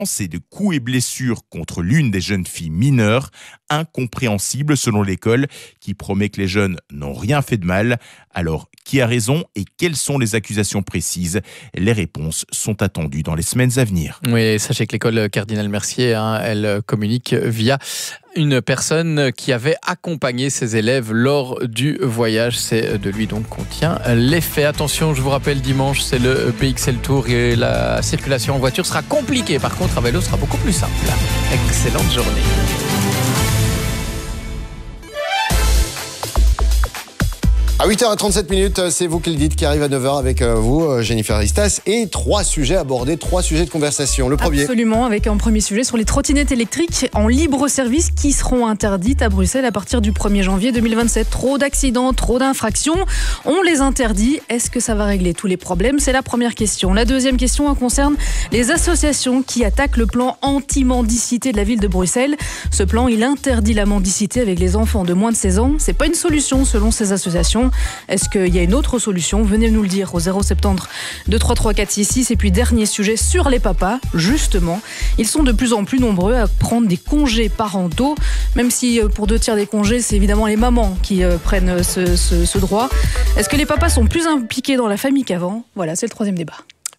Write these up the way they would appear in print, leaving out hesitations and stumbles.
et de coups et blessures contre l'une des jeunes filles mineures, incompréhensible selon l'école qui promet que les jeunes n'ont rien fait de mal. Alors, qui a raison et quelles sont les accusations précises? Les réponses sont attendues dans les semaines à venir. Oui, sachez que l'école Cardinal Mercier, elle communique via une personne qui avait accompagné ses élèves lors du voyage. C'est de lui donc qu'on tient les faits. Attention, je vous rappelle, dimanche, c'est le BXL Tour et la circulation en voiture sera compliquée. Par contre, à vélo, sera beaucoup plus simple. Excellente journée. À 8h37, c'est vous qui le dites, qui arrive à 9h avec vous, Jennifer Ristas, et 3 sujets abordés, 3 sujets de conversation. Le premier. Absolument, avec un premier sujet sur les trottinettes électriques en libre service qui seront interdites à Bruxelles à partir du 1er janvier 2027. Trop d'accidents, trop d'infractions, on les interdit. Est-ce que ça va régler tous les problèmes? C'est la première question. La deuxième question concerne les associations qui attaquent le plan anti-mendicité de la ville de Bruxelles. Ce plan, il interdit la mendicité avec les enfants de moins de 16 ans. C'est pas une solution selon ces associations. Est-ce qu'il y a une autre solution? Venez nous le dire au 070 233 466. Et puis dernier sujet sur les papas, justement. Ils sont de plus en plus nombreux à prendre des congés parentaux, même si pour 2/3 des congés, c'est évidemment les mamans qui prennent ce droit. Est-ce que les papas sont plus impliqués dans la famille qu'avant? Voilà, c'est le troisième débat.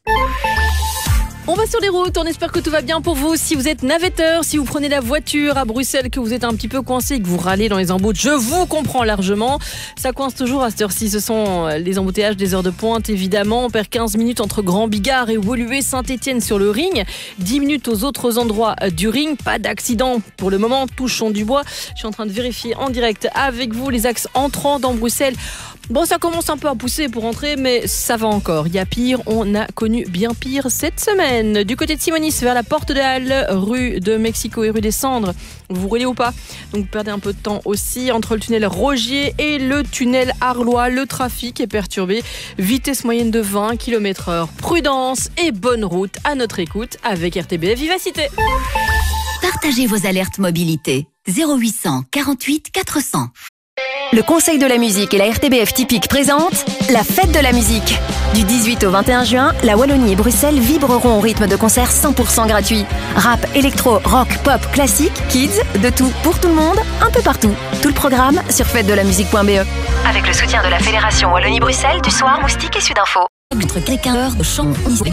On va sur les routes, on espère que tout va bien pour vous. Si vous êtes navetteur, si vous prenez la voiture à Bruxelles, que vous êtes un petit peu coincé et que vous râlez dans les emboutes, je vous comprends largement. Ça coince toujours à cette heure-ci, ce sont les embouteillages des heures de pointe évidemment. On perd 15 minutes entre Grand Bigard et Woluwe Saint-Étienne sur le ring. 10 minutes aux autres endroits du ring. Pas d'accident pour le moment, touchons du bois. Je suis en train de vérifier en direct avec vous les axes entrants dans Bruxelles. Bon, ça commence un peu à pousser pour entrer, mais ça va encore. Il y a pire, on a connu bien pire cette semaine. Du côté de Simonis, vers la Porte de Halle, rue de Mexico et rue des Cendres, vous roulez ou pas? Donc vous perdez un peu de temps aussi. Entre le tunnel Rogier et le tunnel Arlois, le trafic est perturbé. Vitesse moyenne de 20 km/h. Prudence et bonne route à notre écoute avec RTBF Vivacité. Partagez vos alertes mobilité. 0800 48 400. Le Conseil de la musique et la RTBF Typique présentent la fête de la musique. Du 18 au 21 juin, la Wallonie et Bruxelles vibreront au rythme de concerts 100% gratuits. Rap, électro, rock, pop, classique, kids, de tout pour tout le monde, un peu partout. Tout le programme sur fêtedelamusique.be. Avec le soutien de la Fédération Wallonie-Bruxelles, du Soir, Moustique et Sudinfo. Entre quelqu'un de chant.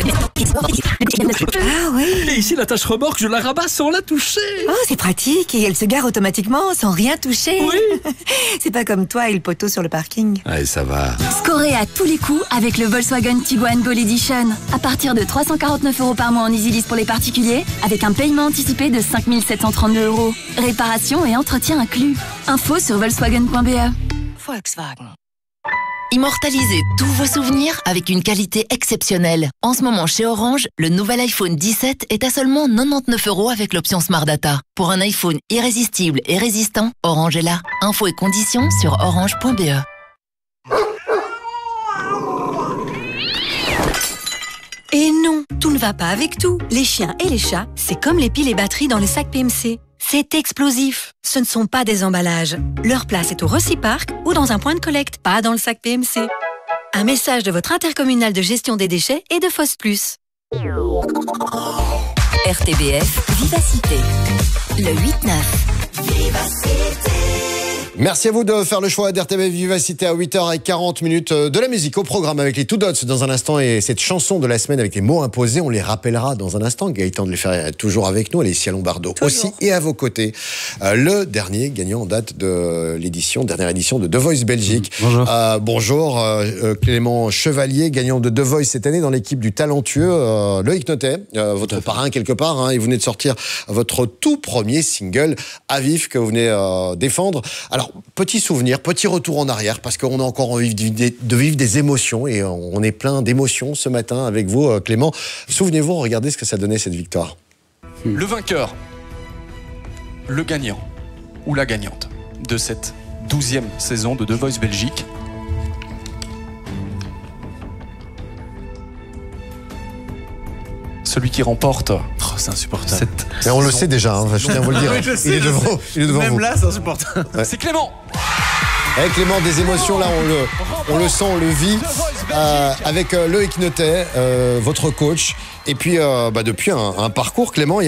Ah oui. Et ici la tâche remorque, je la rabats sans la toucher. Oh, c'est pratique et elle se gare automatiquement sans rien toucher. Oui. C'est pas comme toi et le poteau sur le parking. Allez, ça va. Scorez à tous les coups avec le Volkswagen Tiguan Gold Edition. À partir de 349 € par mois en EasyLease pour les particuliers, avec un paiement anticipé de 5 732 €. Réparation et entretien inclus. Info sur volkswagen.be. Volkswagen. Immortalisez tous vos souvenirs avec une qualité exceptionnelle. En ce moment, chez Orange, le nouvel iPhone 17 est à seulement 99 € avec l'option Smart Data. Pour un iPhone irrésistible et résistant, Orange est là. Infos et conditions sur orange.be. Et non, tout ne va pas avec tout. Les chiens et les chats, c'est comme les piles et batteries dans le sac PMC. C'est explosif. Ce ne sont pas des emballages. Leur place est au Reciparc ou dans un point de collecte, pas dans le sac PMC. Un message de votre intercommunal de gestion des déchets et de Foss Plus. RTBF Vivacité. Le 8-9. Vivacité. Merci à vous de faire le choix d'RTBF Vivacité à 8h40 de la musique au programme avec les Two Dots dans un instant et cette chanson de la semaine avec les mots imposés, on les rappellera dans un instant. Gaëtan de les faire toujours avec nous, Alessia Lombardo aussi et à vos côtés. Le dernier gagnant en date de dernière édition de The Voice Belgique. Bonjour. Bonjour Clément Chevalier, gagnant de The Voice cette année dans l'équipe du talentueux Loïc Notet, votre parrain quelque part, hein, et vous venez de sortir votre tout premier single à vif que vous venez défendre. Alors, petit souvenir, petit retour en arrière, parce qu'on a encore envie de vivre des émotions, et on est plein d'émotions ce matin avec vous, Clément. Souvenez-vous, regardez ce que ça donnait, cette victoire. Le vainqueur, le gagnant, ou la gagnante de cette 12e saison de The Voice Belgique. Celui qui remporte... Oh, c'est insupportable. Mais on le sait déjà, hein, je tiens à vous le dire. Oui, il est devant Même vous. là, c'est insupportable. Ouais. C'est Clément. Avec Clément, des émotions, là, on le sent, on le vit, avec Loïc Notet, votre coach, Et puis, depuis un parcours, Clément,